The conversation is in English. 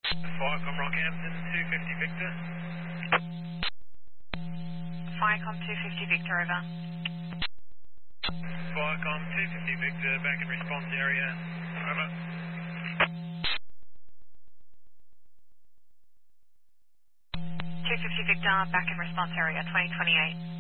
Firecom Rockhampton, 250 Victor. Firecom 250 Victor, over. Firecom 250 Victor, back in response area. Over. 250 Victor, back in response area, 2028.